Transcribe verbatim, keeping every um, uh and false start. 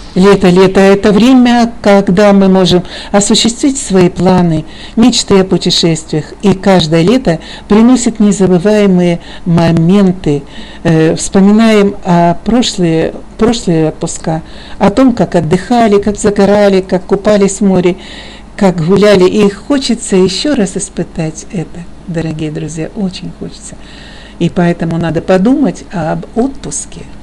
Лето, лето – это время, когда мы можем осуществить свои планы, мечты о путешествиях. И каждое лето приносит незабываемые моменты. Э, вспоминаем о прошлые, прошлые отпуска, о том, как отдыхали, как загорали, как купались в море, как гуляли. И хочется еще раз испытать это, дорогие друзья, очень хочется. И поэтому надо подумать об отпуске.